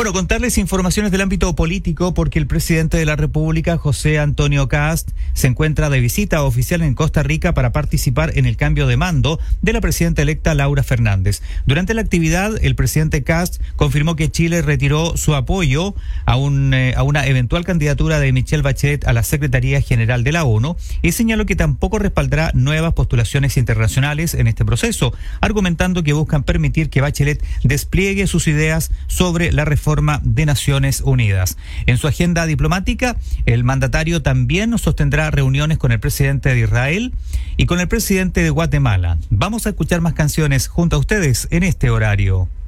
Bueno, contarles informaciones del ámbito político porque el presidente de la República, José Antonio Kast, se encuentra de visita oficial en Costa Rica para participar en el cambio de mando de la presidenta electa Laura Fernández. Durante la actividad, el presidente Kast confirmó que Chile retiró su apoyo a una eventual candidatura de Michelle Bachelet a la Secretaría General de la ONU y señaló que tampoco respaldará nuevas postulaciones internacionales en este proceso, argumentando que buscan permitir que Bachelet despliegue sus ideas sobre la reforma de Naciones Unidas. En su agenda diplomática, el mandatario también sostendrá reuniones con el presidente de Israel y con el presidente de Guatemala. Vamos a escuchar más canciones junto a ustedes en este horario.